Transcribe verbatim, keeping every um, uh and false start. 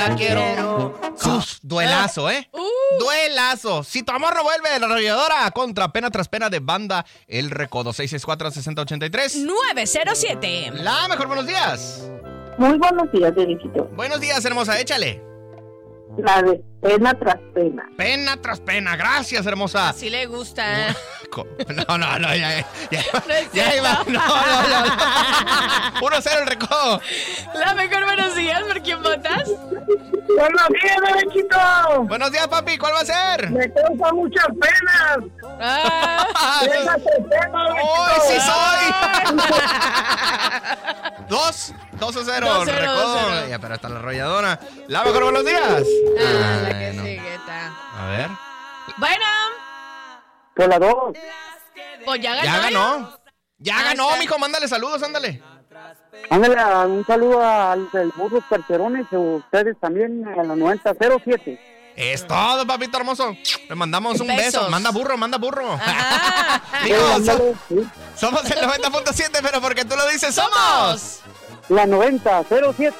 la quiero. Sus, duelazo, ¿eh? Uh. Duelazo. Si tu amor no vuelve, la arrolladora contra Pena Tras Pena de Banda El Recodo. seis seis cuatro, seis cero ocho tres. nueve cero siete. La mejor, buenos días. Muy buenos días, Derechito. Buenos días, hermosa, échale. La de Pena Tras Pena. Pena Tras Pena, gracias, hermosa. Así le gusta. No, no, no, ya, ya, ya, No es ya iba. No, no, no. uno cero El Recodo. La mejor, buenos días. ¿Por quién votas? Buenos días, Derechito. Buenos días, papi, ¿cuál va a ser? Me causa muchas penas. Ah, Déjate pena, ¡Uy, sí Ay. soy! Dos, dos a cero, Dos cero, Recodo. dos cero. Ya, pero está la arrolladora. La mejor, buenos días. Ah, la que Ay, no. sigue está. A ver. Bueno, Por la dos. pues ya ganó. Ya ganó. Ya Ah, ganó, está. mijo. Mándale saludos, ándale. Ándale, un saludo al del Burro Percherones, ustedes también a la noventa cero siete. Es todo, papito hermoso. Le mandamos un Besos. beso. Manda burro, manda burro. Ajá. Mijo, Eh, so- ándale, sí. somos el noventa punto siete, pero porque tú lo dices, somos. Somos. La noventa cero siete.